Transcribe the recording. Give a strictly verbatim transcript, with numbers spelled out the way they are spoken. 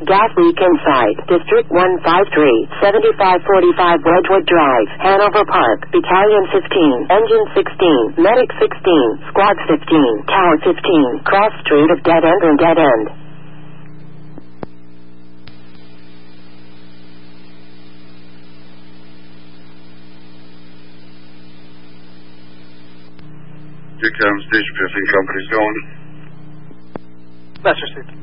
gas leak inside. District one five three, seventy-five forty-five Wedgewood Drive, Hanover Park. Battalion fifteen, Engine sixteen, Medic sixteen, Squad fifteen, Tower fifteen, Cross Street of Dead End and Dead End. Here comes Dispatching Company's going. Lester sixty.